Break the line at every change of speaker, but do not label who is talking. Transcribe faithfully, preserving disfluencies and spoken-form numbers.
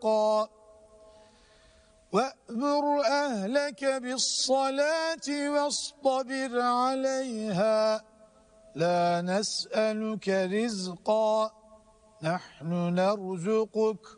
مرفقا وأمر أهلك بالصلاة واصطبر عليها لا نسألك رزقا نحن نرزقك